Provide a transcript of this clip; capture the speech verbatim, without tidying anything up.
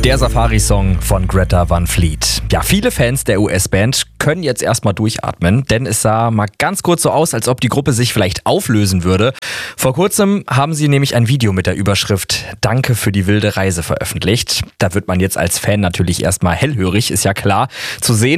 Der Safari-Song von Greta Van Fleet. Ja, viele Fans der U S-Band können jetzt erstmal durchatmen, denn es sah mal ganz kurz so aus, als ob die Gruppe sich vielleicht auflösen würde. Vor kurzem haben sie nämlich ein Video mit der Überschrift "Danke für die wilde Reise" veröffentlicht. Da wird man jetzt als Fan natürlich erstmal hellhörig, ist ja klar. Zu sehen